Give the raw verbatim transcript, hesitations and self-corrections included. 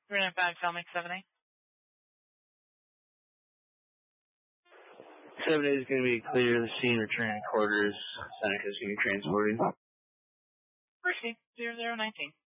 three nine five, Telmex, seven eight. seven eight is going to be clear. The scene returning quarters. Seneca is going to be transporting. Proceed, zero zero nineteen.